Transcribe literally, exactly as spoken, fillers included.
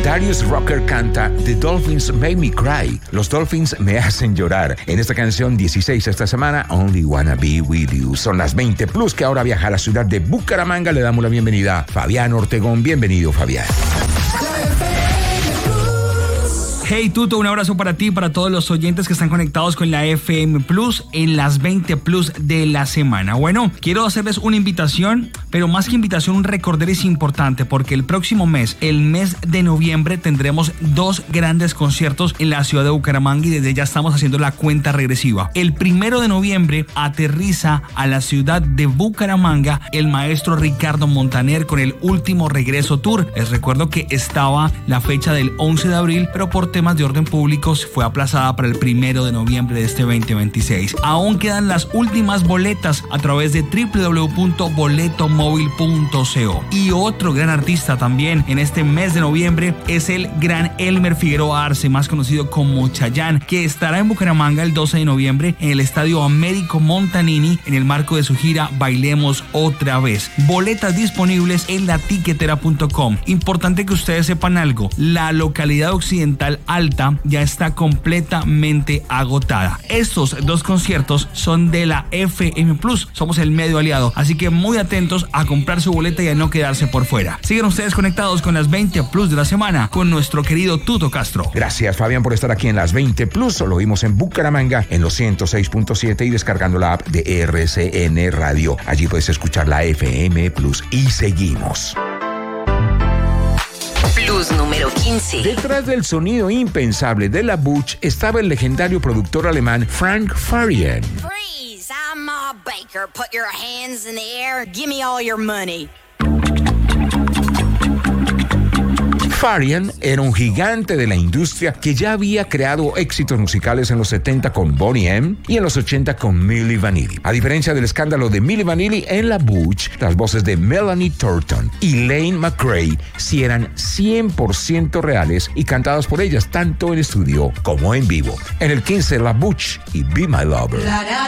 Darius Rucker canta The Dolphins Make Me Cry. Los Dolphins me hacen llorar. En esta canción dieciséis esta semana, Only Wanna Be With You. Son las veinte plus que ahora viaja a la ciudad de Bucaramanga. Le damos la bienvenida a Fabián Ortegón. Bienvenido, Fabián. Hey Tuto, un abrazo para ti y para todos los oyentes que están conectados con la F M Plus en las veinte plus de la semana. Bueno, quiero hacerles una invitación, pero más que invitación, un recorder importante, porque el próximo mes, el mes de noviembre, tendremos dos grandes conciertos en la ciudad de Bucaramanga y desde ya estamos haciendo la cuenta regresiva. El primero de noviembre aterriza a la ciudad de Bucaramanga el maestro Ricardo Montaner con el Último Regreso Tour. Les recuerdo que estaba la fecha del once de abril, pero por temas de orden públicos fue aplazada para el primero de noviembre de este veinte veintiséis. Aún quedan las últimas boletas a través de doble u doble u doble u punto boleto móvil punto co. Y otro gran artista también en este mes de noviembre es el gran Elmer Figueroa Arce, más conocido como Chayanne, que estará en Bucaramanga el doce de noviembre en el Estadio Américo Montanini en el marco de su gira Bailemos Otra Vez. Boletas disponibles en la tiquetera punto com. Importante que ustedes sepan algo: la localidad occidental Alta ya está completamente agotada. Estos dos conciertos son de la F M Plus, somos el medio aliado, así que muy atentos a comprar su boleta y a no quedarse por fuera. Sigan ustedes conectados con las veinte plus de la semana con nuestro querido Tuto Castro. Gracias, Fabián, por estar aquí en las veinte plus. Lo vimos en Bucaramanga en los ciento seis punto siete y descargando la app de R C N Radio. Allí puedes escuchar la F M Plus y seguimos. Plus número quince. Detrás del sonido impensable de la Butch estaba el legendario productor alemán Frank Farian. Freeze, I'm Ma Baker. Put your hands in the air. Give me all your money. Farian era un gigante de la industria que ya había creado éxitos musicales en los setenta con Boney M y en los ochenta con Milli Vanilli. A diferencia del escándalo de Milli Vanilli, en la Butch, las voces de Melanie Thornton y Lane McRae sí eran cien por ciento reales y cantadas por ellas tanto en estudio como en vivo. En el quince, la Butch y Be My Lover.